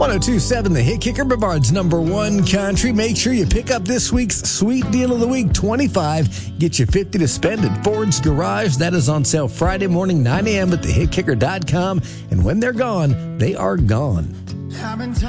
1027 The Hit Kicker, Brevard's #1 country. Make sure you pick up this week's sweet deal of the week, 25. Get you 50 to spend at Ford's Garage. That is on sale Friday morning, 9 a.m. at thehitkicker.com. And when they're gone, they are gone.